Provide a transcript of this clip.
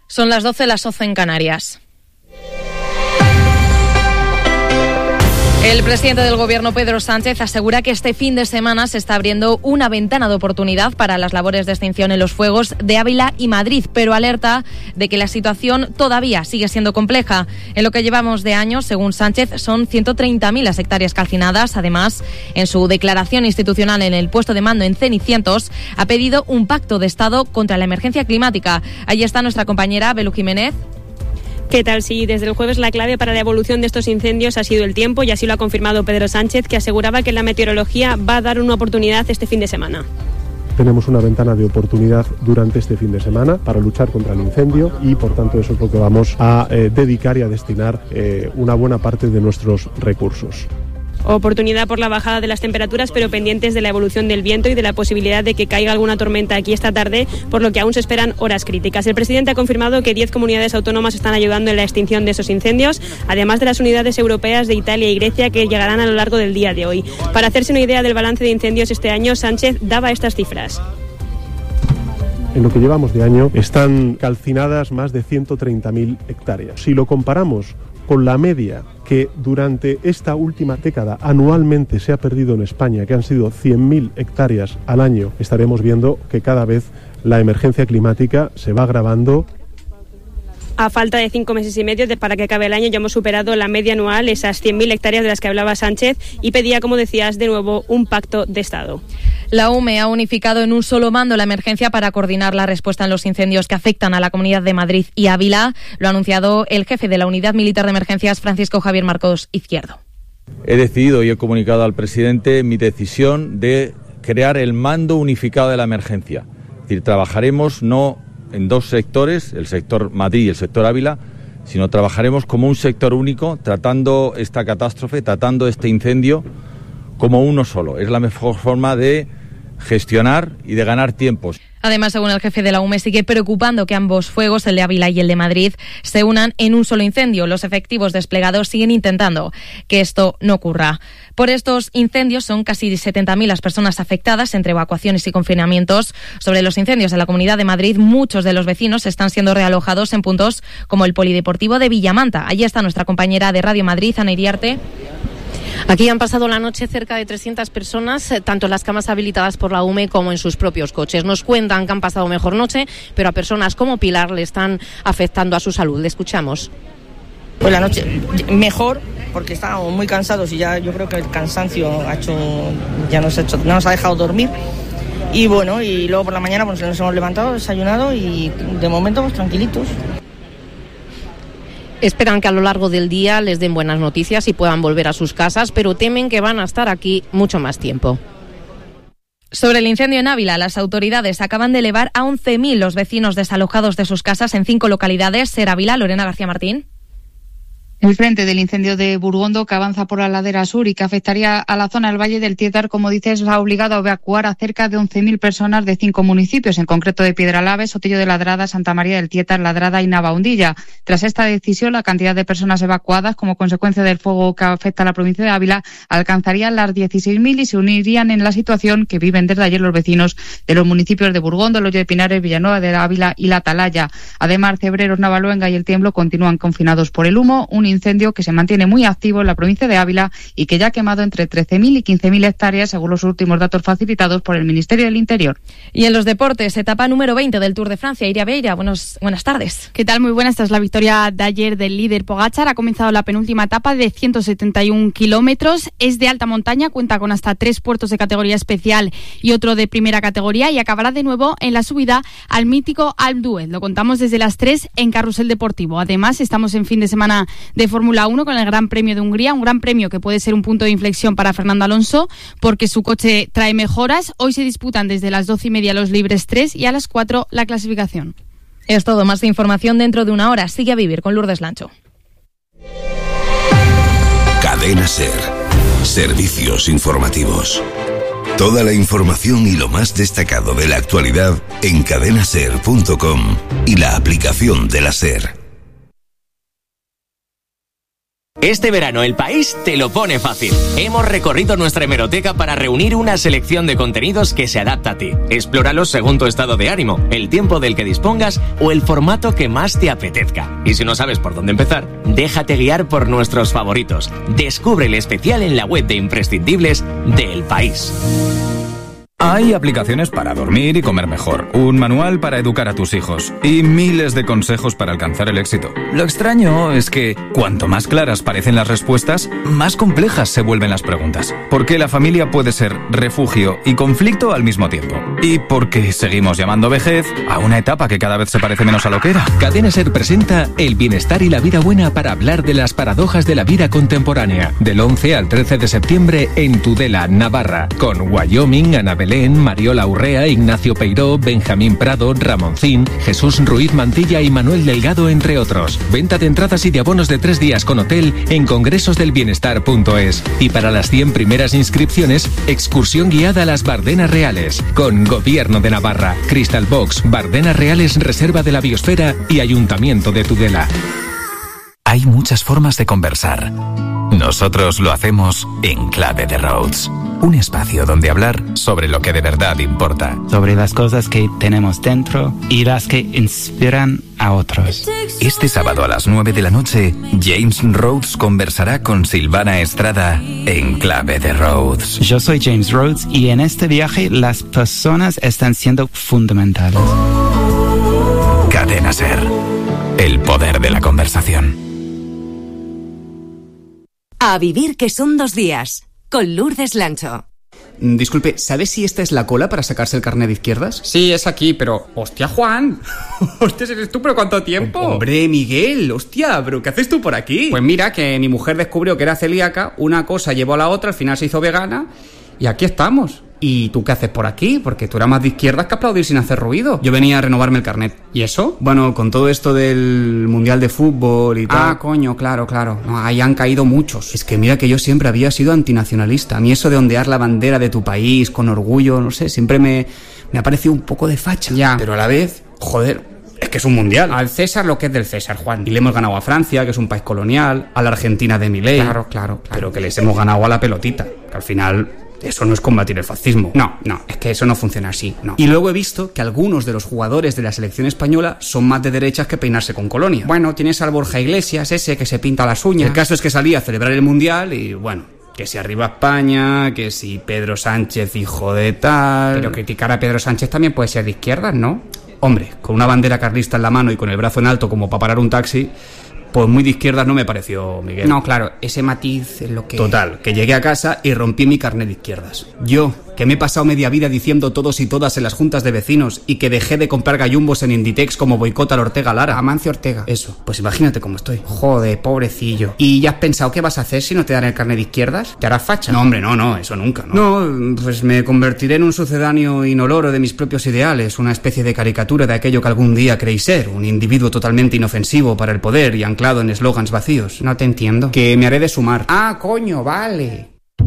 Son las 12, las 11 en Canarias. El presidente del Gobierno, Pedro Sánchez, asegura que este fin de semana se está abriendo una ventana de oportunidad para las labores de extinción en los fuegos de Ávila y Madrid, pero alerta de que la situación todavía sigue siendo compleja. En lo que llevamos de año, según Sánchez, son 130.000 las hectáreas calcinadas. Además, en su declaración institucional en el puesto de mando en Cenicientos, ha pedido un pacto de Estado contra la emergencia climática. Allí está nuestra compañera Belu Jiménez. ¿Qué tal? Sí, desde el jueves la clave para la evolución de estos incendios ha sido el tiempo y así lo ha confirmado Pedro Sánchez, que aseguraba que la meteorología va a dar una oportunidad este fin de semana. Tenemos una ventana de oportunidad durante este fin de semana para luchar contra el incendio y por tanto eso es lo que vamos a dedicar y a destinar una buena parte de nuestros recursos. Oportunidad por la bajada de las temperaturas, pero pendientes de la evolución del viento y de la posibilidad de que caiga alguna tormenta aquí esta tarde, por lo que aún se esperan horas críticas. El presidente ha confirmado que 10 comunidades autónomas están ayudando en la extinción de esos incendios, además de las unidades europeas de Italia y Grecia que llegarán a lo largo del día de hoy. Para hacerse una idea del balance de incendios este año, Sánchez daba estas cifras. En lo que llevamos de año están calcinadas más de 130.000 hectáreas. Si lo comparamos con la media que durante esta última década anualmente se ha perdido en España, que han sido 100.000 hectáreas al año, estaremos viendo que cada vez la emergencia climática se va agravando. A falta de 5 meses y medio para que acabe el año, ya hemos superado la media anual, esas 100.000 hectáreas de las que hablaba Sánchez, y pedía, como decías, de nuevo un pacto de Estado. La UME ha unificado en un solo mando la emergencia para coordinar la respuesta en los incendios que afectan a la Comunidad de Madrid y Ávila. Lo ha anunciado el jefe de la Unidad Militar de Emergencias, Francisco Javier Marcos Izquierdo. He decidido y he comunicado al presidente mi decisión de crear el mando unificado de la emergencia. Es decir, trabajaremos no en dos sectores, el sector Madrid y el sector Ávila, sino trabajaremos como un sector único, tratando esta catástrofe, tratando este incendio como uno solo. Es la mejor forma de gestionar y de ganar tiempos. Además, según el jefe de la UME, sigue preocupando que ambos fuegos, el de Ávila y el de Madrid, se unan en un solo incendio. Los efectivos desplegados siguen intentando que esto no ocurra. Por estos incendios son casi 70.000 las personas afectadas entre evacuaciones y confinamientos. Sobre los incendios en la Comunidad de Madrid, muchos de los vecinos están siendo realojados en puntos como el Polideportivo de Villamanta. Allí está nuestra compañera de Radio Madrid, Ana Iriarte. Aquí han pasado la noche cerca de 300 personas, tanto en las camas habilitadas por la UME como en sus propios coches. Nos cuentan que han pasado mejor noche, pero a personas como Pilar le están afectando a su salud. Le escuchamos. Pues la noche mejor, porque estábamos muy cansados y ya yo creo que el cansancio no nos ha dejado dormir. Y bueno, y luego por la mañana pues nos hemos levantado, desayunado y de momento pues tranquilitos. Esperan que a lo largo del día les den buenas noticias y puedan volver a sus casas, pero temen que van a estar aquí mucho más tiempo. Sobre el incendio en Ávila, las autoridades acaban de elevar a 11.000 los vecinos desalojados de sus casas en 5 localidades. Ser Ávila, Lorena García Martín. El frente del incendio de Burgondo, que avanza por la ladera sur y que afectaría a la zona del Valle del Tietar, como dices, ha obligado a evacuar a cerca de 11.000 personas de 5 municipios, en concreto de Piedralabes, Sotillo de Ladrada, Santa María del Tietar, Ladrada y Navaundilla. Tras esta decisión, la cantidad de personas evacuadas como consecuencia del fuego que afecta a la provincia de Ávila alcanzaría las 16.000 y se unirían en la situación que viven desde ayer los vecinos de los municipios de Burgondo, Loyo de Pinares, Villanueva de Ávila y La Atalaya. Además, Cebreros, Navaluenga y El Tiemblo continúan confinados por el humo, un incendio que se mantiene muy activo en la provincia de Ávila y que ya ha quemado entre 13.000 y 15.000 hectáreas, según los últimos datos facilitados por el Ministerio del Interior. Y en los deportes, etapa número 20 del Tour de Francia. Iria Beira, buenas tardes. ¿Qué tal? Muy buenas. Tras la victoria de ayer del líder Pogačar, ha comenzado la penúltima etapa de 171 kilómetros. Es de alta montaña, cuenta con hasta 3 puertos de categoría especial y otro de primera categoría, y acabará de nuevo en la subida al mítico Alpe d'Huez. Lo contamos desde las 3 en Carrusel Deportivo. Además, estamos en fin de semana de Fórmula 1 con el Gran Premio de Hungría, un gran premio que puede ser un punto de inflexión para Fernando Alonso porque su coche trae mejoras. Hoy se disputan desde las 12:30 los libres 3 y a las 4 la clasificación. Es todo, más de información dentro de una hora. Sigue a vivir con Lourdes Lancho. Cadena SER. Servicios informativos. Toda la información y lo más destacado de la actualidad en cadenaser.com y la aplicación de la SER. Este verano El País te lo pone fácil. Hemos recorrido nuestra hemeroteca para reunir una selección de contenidos que se adapta a ti. Explóralos según tu estado de ánimo, el tiempo del que dispongas o el formato que más te apetezca. Y si no sabes por dónde empezar, déjate guiar por nuestros favoritos. Descubre el especial en la web de imprescindibles de El País. Hay aplicaciones para dormir y comer mejor, un manual para educar a tus hijos y miles de consejos para alcanzar el éxito. Lo extraño es que cuanto más claras parecen las respuestas, más complejas se vuelven las preguntas. Porque la familia puede ser refugio y conflicto al mismo tiempo. Y porque seguimos llamando vejez a una etapa que cada vez se parece menos a lo que era. Cadena SER presenta El bienestar y la vida buena para hablar de las paradojas de la vida contemporánea. Del 11 al 13 de septiembre en Tudela, Navarra. Con Wyoming, Ana Belén, Mariola Urrea, Ignacio Peiró, Benjamín Prado, Ramoncín, Jesús Ruiz Mantilla y Manuel Delgado, entre otros. Venta de entradas y de abonos de 3 días con hotel en congresosdelbienestar.es. Y para las 100 primeras inscripciones, excursión guiada a las Bardenas Reales. Con Gobierno de Navarra, Crystal Box, Bardenas Reales, Reserva de la Biosfera y Ayuntamiento de Tudela. Hay muchas formas de conversar. Nosotros lo hacemos en Clave de Rhodes. Un espacio donde hablar sobre lo que de verdad importa. Sobre las cosas que tenemos dentro y las que inspiran a otros. Este sábado a las 9 de la noche, James Rhodes conversará con Silvana Estrada en Clave de Rhodes. Yo soy James Rhodes y en este viaje las personas están siendo fundamentales. Cadena SER. El poder de la conversación. A vivir que son 2 días. Con Lourdes Lancho. Disculpe, ¿sabes si esta es la cola para sacarse el carnet de izquierdas? Sí, es aquí, pero... ¡Hostia, Juan! ¡Hostia, eres tú, pero cuánto tiempo! ¡Hombre, Miguel! ¡Hostia, pero qué haces tú por aquí! Pues mira, que mi mujer descubrió que era celíaca, una cosa llevó a la otra, al final se hizo vegana, y aquí estamos. ¿Y tú qué haces por aquí? Porque tú eras más de izquierdas que aplaudir sin hacer ruido. Yo venía a renovarme el carnet. ¿Y eso? Bueno, con todo esto del Mundial de Fútbol y tal... Ah, coño, claro. No, ahí han caído muchos. Es que mira que yo siempre había sido antinacionalista. A mí eso de ondear la bandera de tu país con orgullo, no sé, siempre me ha parecido un poco de facha. Ya. Pero a la vez, joder... Es que es un mundial. Al César lo que es del César, Juan. Y le hemos ganado a Francia, que es un país colonial, a la Argentina de Milei. Claro. Pero que les hemos ganado a la pelotita, que al final... Eso no es combatir el fascismo. No, es que eso no funciona así, no. Y luego he visto que algunos de los jugadores de la selección española son más de derechas que peinarse con colonia. Bueno, tienes al Borja Iglesias, ese que se pinta las uñas. El caso es que salía a celebrar el Mundial y, bueno, que si arriba España, que si Pedro Sánchez hijo de tal... Pero criticar a Pedro Sánchez también puede ser de izquierdas, ¿no? Hombre, con una bandera carlista en la mano y con el brazo en alto como para parar un taxi... Pues muy de izquierdas no me pareció, Miguel. No, claro, ese matiz es lo que... Total, que llegué a casa y rompí mi carnet de izquierdas. Yo, que me he pasado media vida diciendo todos y todas en las juntas de vecinos y que dejé de comprar gallumbos en Inditex como boicota al Ortega Lara. Amancio Ortega. Eso, pues imagínate cómo estoy. Joder, pobrecillo. ¿Y ya has pensado qué vas a hacer si no te dan el carnet de izquierdas? ¿Te harás facha? No, hombre, no, eso nunca, ¿no? No, pues me convertiré en un sucedáneo inoloro de mis propios ideales, una especie de caricatura de aquello que algún día creí ser, un individuo totalmente inofensivo para el poder y anclado en eslogans vacíos. No te entiendo. Que me haré de Sumar. Ah, coño, vale.